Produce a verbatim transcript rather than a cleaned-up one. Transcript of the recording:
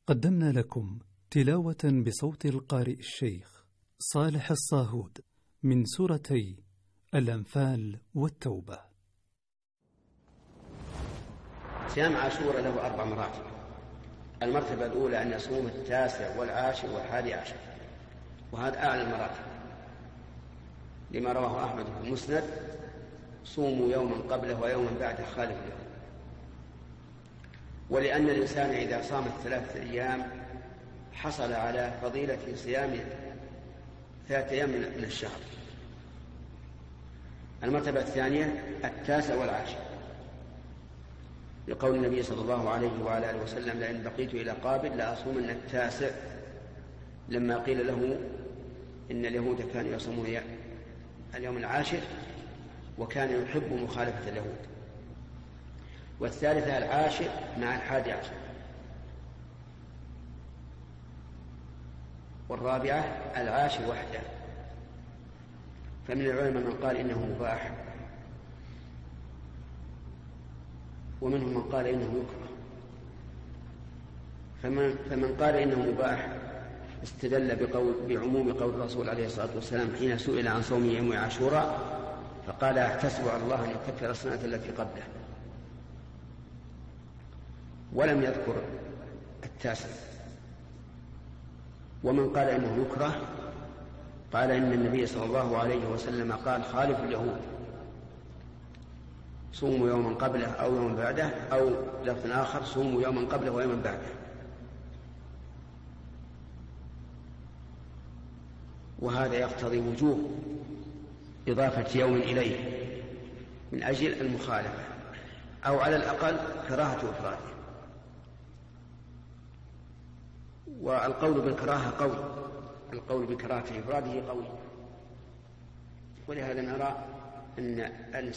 قدمنا لكم تلاوة بصوت القارئ الشيخ صالح الصاهود من سورتي الأنفال والتوبة. صيام عاشوراء له أربع مراتب. المرتبة الأولى أن يصوم التاسع والعاشر والحادي عشر، وهذا أعلى المراتب، لما رواه أحمد في المسند: صوموا يوما قبله ويوما بعده خالف له. ولأن الإنسان إذا صام ثلاثة أيام حصل على فضيلة صيام ثلاثة أيام من الشهر. المرتبة الثانية التاسع والعاشر، لقول النبي صلى الله عليه وعلى آله وسلم: لئن بقيت إلى قابل لأصومن التاسع، لما قيل له إن اليهود كانوا يصومون اليوم العاشر وكان يحب مخالفة اليهود. والثالثة العاشر مع الحادي عشر. والرابعة العاشر وحده. فمن العلماء من قال إنه مباح، ومنهم من قال إنه يكره. فمن, فمن قال إنه مباح استدل بقول بعموم قول الرسول عليه الصلاة والسلام حين سئل عن صوم يوم عاشوراء فقال: احتسب على الله أن يكفر السنة التي قبله، ولم يذكر التاسع. ومن قال إنه يكره قال إن النبي صلى الله عليه وسلم قال: خالف اليهود، صوموا يوما قبله أو يوما بعده، أو لفظ آخر: صوموا يوما قبله ويوما بعده. وهذا يقتضي وجوب إضافة يوم إليه من أجل المخالفة، أو على الأقل كراهة إفراده. والقول بالكراهة قوي، القول بكراهة إفراده قوي. ولهذا نرى أن